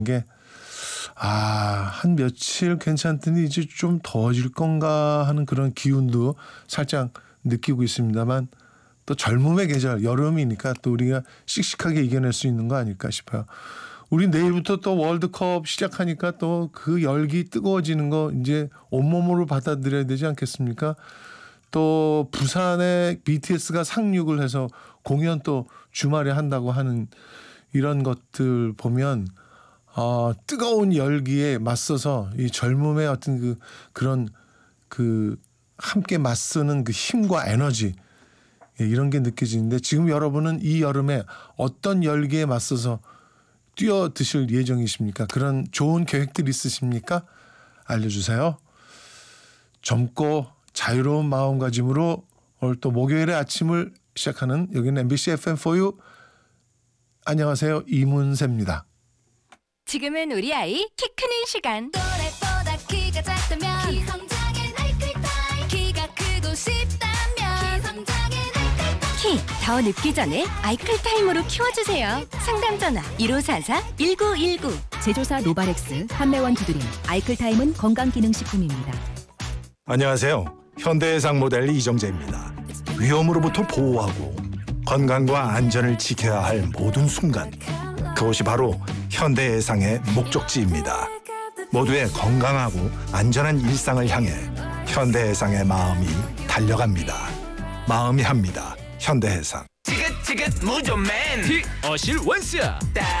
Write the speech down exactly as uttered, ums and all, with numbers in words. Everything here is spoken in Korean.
게 아, 한 며칠 괜찮더니 이제 좀 더워질 건가 하는 그런 기운도 살짝 느끼고 있습니다만 또 젊음의 계절, 여름이니까 또 우리가 씩씩하게 이겨낼 수 있는 거 아닐까 싶어요. 우리 내일부터 또 월드컵 시작하니까 또 그 열기 뜨거워지는 거 이제 온몸으로 받아들여야 되지 않겠습니까? 또 부산에 비티에스가 상륙을 해서 공연 또 주말에 한다고 하는 이런 것들 보면 어, 뜨거운 열기에 맞서서 이 젊음의 어떤 그 그런 그 함께 맞서는 그 힘과 에너지 이런 게 느껴지는데 지금 여러분은 이 여름에 어떤 열기에 맞서서 뛰어드실 예정이십니까? 그런 좋은 계획들 있으십니까? 알려주세요. 젊고 자유로운 마음가짐으로 오늘 또 목요일의 아침을 시작하는 여기는 엠비씨 에프엠 포유 안녕하세요. 이문세입니다. 지금은 우리 아이 키 크는 시간. 또래보다 키가 작다면 키성장의 나이클타임 키가 크고 싶다면 키성장의 나이클타임 키 더 늦기 전에 아이클타임으로 키워주세요. 상담 전화 일오사사 일구일구. 제조사 노바렉스, 한매원 두드림, 아이클타임은 건강기능식품입니다. 안녕하세요. 현대해상 모델 이정재입니다. 위험으로부터 보호하고 건강과 안전을 지켜야 할 모든 순간, 그것이 바로 현대해상의 목적지입니다. 모두의 건강하고 안전한 일상을 향해 현대해상의 마음이 달려갑니다. 마음이 합니다. 현대해상. 지긋지긋 무좀맨 어실 원스